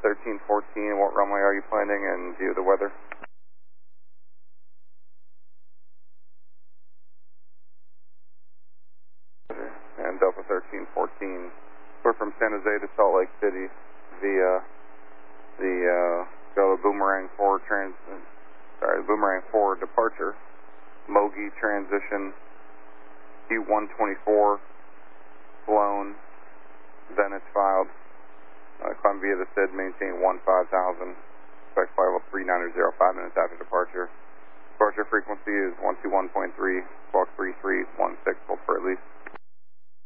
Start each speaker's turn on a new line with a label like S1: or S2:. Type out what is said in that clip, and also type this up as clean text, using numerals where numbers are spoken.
S1: 1314, what runway are you planning in view of the weather? And Delta 1314, we're from San Jose to Salt Lake City via the Boomerang 4 Boomerang 4 departure, Mogi transition, Q124, flown, Venice filed, climb via the SID, maintain 15,000, expect flight level 3900, 5 minutes after departure. Departure frequency is 121.3, squawk 3316, hold for at least.